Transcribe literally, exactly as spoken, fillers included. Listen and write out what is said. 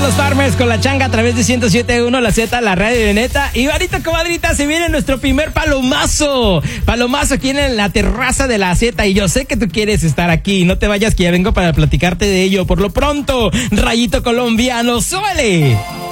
los Farmers con la changa a través de ciento siete punto uno, la Z, la radio de neta. Y ahorita, comadrita, se viene nuestro primer palomazo. Palomazo aquí en la terraza de la Z. Y yo sé que tú quieres estar aquí. No te vayas, que ya vengo para platicarte de ello. Por lo pronto, Rayito Colombiano, suele.